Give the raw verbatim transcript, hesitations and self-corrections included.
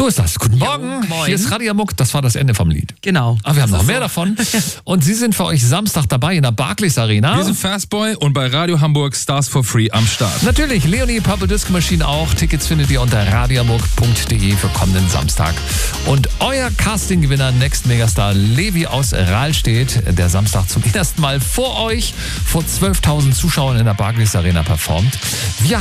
So ist das. Guten Morgen. Jo, moin. Hier ist Radio Muck. Das war das Ende vom Lied. Genau. Aber wir haben noch Das mehr so. davon. Und Sie sind für euch Samstag dabei in der Barclays Arena. Wir sind Fastboy und bei Radio Hamburg Stars for Free am Start. Natürlich, Leonie Purple Disco Machine auch. Tickets findet ihr unter radiohamburg punkt de für kommenden Samstag. Und euer Casting-Gewinner Next Megastar Levi aus Rahlstedt, der Samstag zum ersten Mal vor euch, vor zwölftausend Zuschauern in der Barclays Arena performt. Wir